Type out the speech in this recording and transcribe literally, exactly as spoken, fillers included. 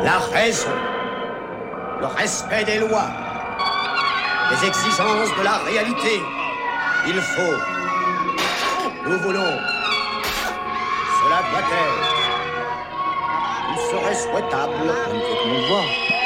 la raison, le respect des lois, les exigences de la réalité. Il faut, nous voulons, cela doit être. Il serait souhaitable, Il faut qu'on le voit.